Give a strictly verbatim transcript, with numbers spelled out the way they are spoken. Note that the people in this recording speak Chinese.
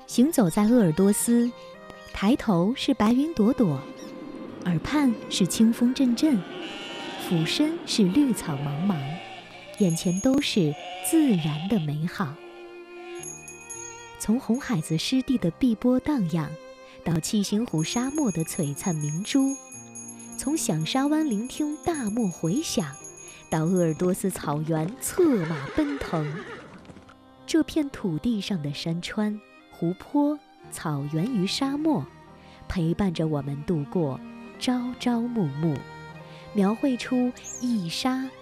行走在鄂尔多斯，抬头是白云朵朵，耳畔是清风阵阵，俯身是绿草茫茫，眼前都是自然的美好。从红海子湿地的碧波荡漾，到七星湖沙漠的璀璨明珠，从响沙湾聆听大漠回响，到鄂尔多斯草原策马奔腾，这片土地上的山川、湖泊、草原与沙漠，陪伴着我们度过朝朝暮暮，描绘出一沙